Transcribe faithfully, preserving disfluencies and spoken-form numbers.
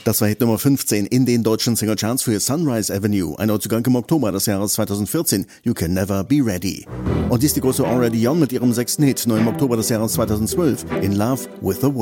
Das war Hit Nummer fünfzehn in den deutschen Singlecharts für Sunrise Avenue, ein Neuzugang im Oktober des Jahres zweitausendvierzehn, You Can Never Be Ready. Und dies die große Already On mit ihrem sechsten Hit, neu im Oktober des Jahres zweitausendzwölf, In Love with the World.